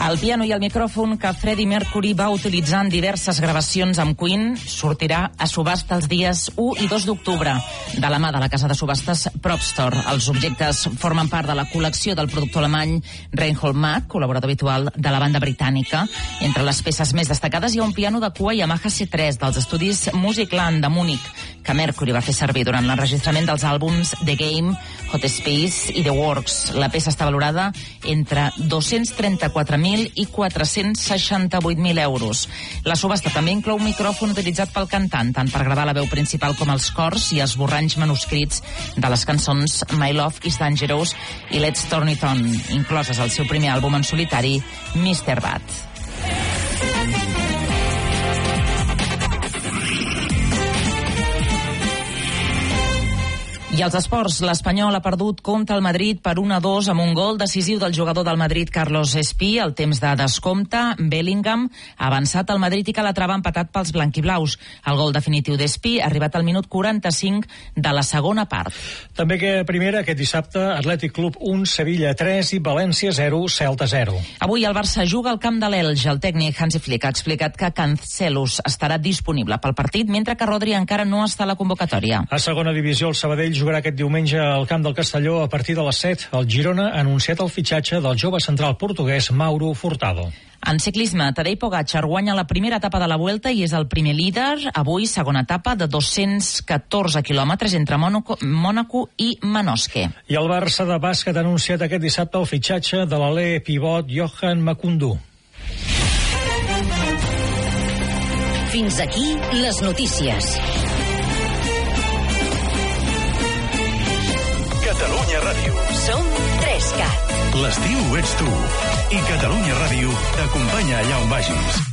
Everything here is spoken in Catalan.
El piano i el micròfon que Freddie Mercury va utilitzar en diverses gravacions amb Queen sortirà a subhasta els dies 1 i 2 d'octubre de la mà de la casa de subhastes Propstore. Els objectes formen part de la col·lecció del productor alemany Reinhold Mack, col·laborador habitual de la banda britànica. Entre les peces més destacades hi ha un piano de cua Yamaha C3 dels estudis Musicland de Múnich, que Mercury va fer servir durant l'enregistrament dels àlbums The Game, Hot Space i The Works. La peça està valorada entre 234.000 i 468.000 euros. La subhasta també inclou un micròfon utilitzat pel cantant, tant per gravar la veu principal com els cors i esborranys manuscrits de les cançons My Love is Dangerous i Let's Turn It On, incloses al seu primer àlbum en solitari, Mr. Bad. I als esports, l'Espanyol ha perdut contra el Madrid per 1-2 amb un gol decisiu del jugador del Madrid, Carlos Espí, al temps de descompte. Bellingham ha avançat al Madrid i Calatrava empatat pels blanquiblaus. El gol definitiu d'Espí ha arribat al minut 45 de la segona part. També que primera, aquest dissabte, Atlètic Club 1, Sevilla 3 i València 0, Celta 0. Avui el Barça juga al camp de l'Elx. El tècnic Hansi Flick ha explicat que Cancelo estarà disponible pel partit, mentre que Rodri encara no està a la convocatòria. A segona divisió, el Sabadell jugarà aquest diumenge al camp del Castelló a partir de les 7. El Girona ha anunciat el fitxatge del jove central portuguès Mauro Furtado. En ciclisme, Tadej Pogačar guanya la primera etapa de la Vuelta i és el primer líder. Avui, segona etapa de 214 quilòmetres entre Mònaco i Manosque. I el Barça de bàsquet ha anunciat aquest dissabte el fitxatge de l'alè pivot Johan Makundu. Fins aquí les notícies. Catalunya Ràdio. Som 3CAT. L'estiu ets tu. I Catalunya Ràdio t'acompanya allà on vagis.